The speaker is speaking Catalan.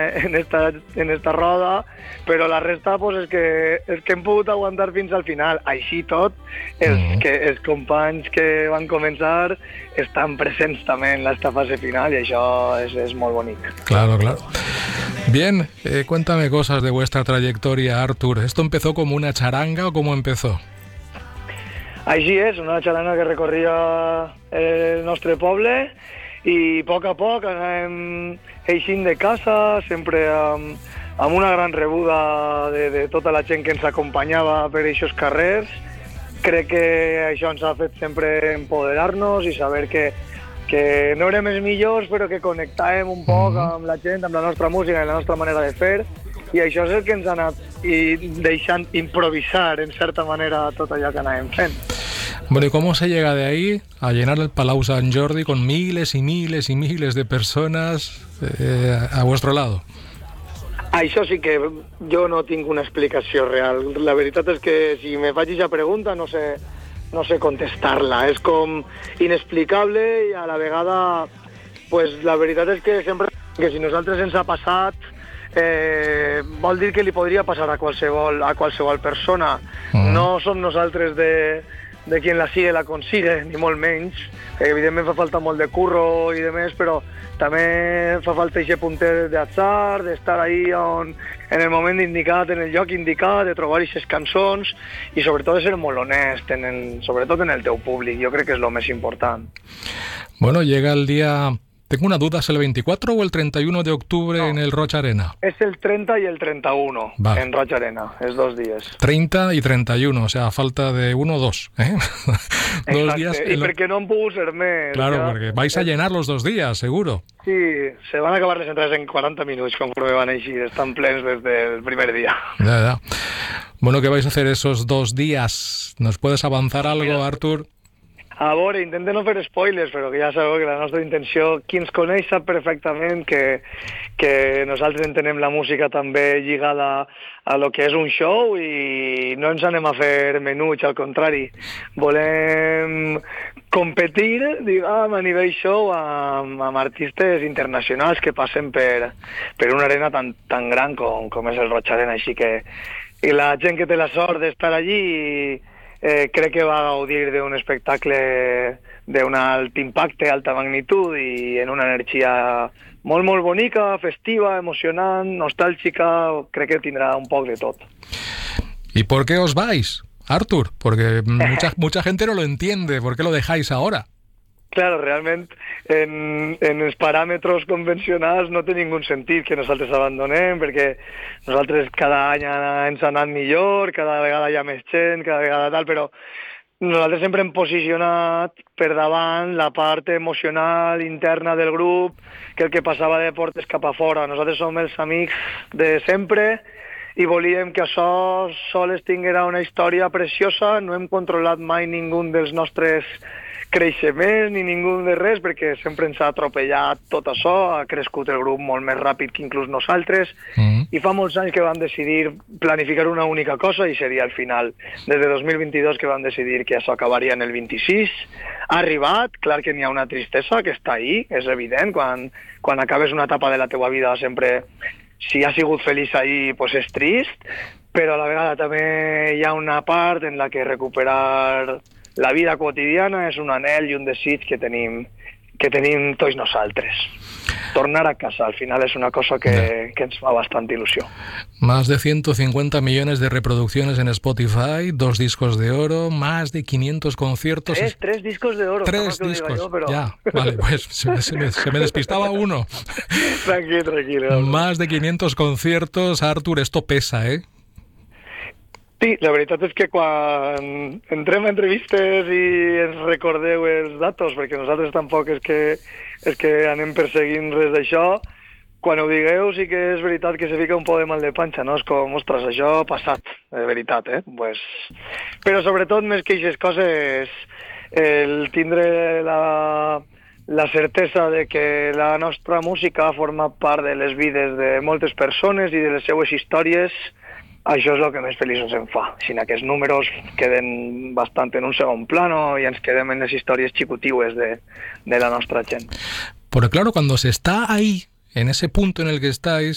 en esta roda, però la resta pues, és que hem pogut aguantar fins al final. Així tot, els companys que van començar estan presents també en esta fase final y això es muy bonito. Claro, claro. Bien, cuéntame cosas de vuestra trayectoria, Artur. ¿Esto empezó como una charanga o cómo empezó? Així és, una charanga que recorria el nostre poble i a poc anàvem eixint de casa, sempre amb una gran rebuda de tota la gent que ens acompanyava per aquests carrers. Crec que això ens ha fet sempre empoderar-nos i saber que no érem els millors, però que connectàvem un poc amb la gent, amb la nostra música i la nostra manera de fer, i això és el que ens ha anat deixant improvisar, en certa manera, tot allò que anàvem fent. Bueno, ¿y cómo se llega de ahí a llenar el Palau Sant Jordi con miles y miles y miles de personas a vuestro lado? Això sí que jo no tinc una explicació real. La veritat és que si me faig aquesta pregunta no sé contestar-la. És com inexplicable i a la vegada pues, la veritat és que sempre que si nosaltres ens ha passat vol dir que li podria passar a qualsevol persona. No som nosaltres de qui la sigue la consigue, ni molt menys. Evidentment fa falta molt de curro i de més, però també fa falta aquest punter d'atzar, d'estar ahí en el moment indicat, en el lloc indicat, de trobar aquestes cançons i sobretot de ser molt honest, sobretot en el teu públic. Jo crec que és el més important. Bueno, llega el día... Tengo una duda, ¿es el 24 o el 31 de octubre en el Roig Arena? Es el 30 y el 31 vale. En Roig Arena, es 2 días. 30 y 31, o sea, a falta de 1 o 2. Dos días. Y porque no puedo ser més. Claro, ya. Porque vais a llenar los 2 días, seguro. Sí, se van a acabar las entradas en 40 minutos conforme van a ir, están plenos desde el primer día. Ya. Bueno, ¿qué vais a hacer esos 2 días? ¿Nos puedes avanzar algo, Artur? A veure, intente no fer spoilers, però que ja sabeu que la nostra intenció, qui ens coneix sap perfectament que nosaltres entenem la música també lligada a lo que és un show i no ens anem a fer menuts, al contrari. Volem competir, diguem, a nivell show amb artistes internacionals que passen per una arena tan gran com és el Roig Arena, així que i la gent que té la sort d'estar allí crec que va gaudir d'un espectacle d'un alt impacte, alta magnitud i en una energia molt, molt bonica, festiva, emocionant, nostàlgica, crec que tindrà un poc de tot. ¿Y por qué os vais, Artur? Porque mucha gente no lo entiende. ¿Por qué lo dejáis ahora? Claro, realment en els paràmetres convencionals no té ningú sentit que nosaltres abandonem, perquè nosaltres cada any ens ha anat millor, cada vegada hi ha més gent, cada vegada tal, però nosaltres sempre hem posicionat per davant la part emocional interna del grup, que el que passava de portes cap a fora. Nosaltres som els amics de sempre i volíem que això sols tinguera una història preciosa, no hem controlat mai ningú dels nostres creixements ni ningú de res, perquè sempre ens ha atropellat tot això, ha crescut el grup molt més ràpid que inclús nosaltres, i fa molts anys que vam decidir planificar una única cosa i seria el final. Des de 2022 que vam decidir que això acabaria en el 26, ha arribat, clar que n'hi ha una tristesa que està ahí, és evident, quan acabes una etapa de la teua vida sempre, si has sigut feliç ahí, pues és trist, però a la vegada també hi ha una part en la que recuperar la vida quotidiana és un anhel i un desig que tenim tots nosaltres. Tornar a casa, al final es una cosa que ens fa bastante ilusión. Más de 150 millones de reproducciones en Spotify, 2 discos de oro, más de 500 conciertos... 3 discos de oro. 3 discos, yo, pero... ya, vale, pues se me despistaba uno. Tranquilo. Más de 500 conciertos, Artur, esto pesa, ¿eh? Sí, la veritat és que quan entrem a entrevistes i ens recordeu els datos, perquè nosaltres tampoc és que anem perseguint res d'això, quan ho digueu sí que és veritat que se fica un poc de mal de panxa, no? És com, ostres, això ha passat, de veritat, Pues... Però sobretot, més que aquestes coses, el tindre la certesa de que la nostra música ha format part de les vides de moltes persones i de les seues històries. Això és el que més feliços em fa. Si aquests números queden bastant en un segon plano y ens quedem en les històries xicutiues de la nostra gent. Porque claro, cuando se está ahí, en ese punto en el que estáis,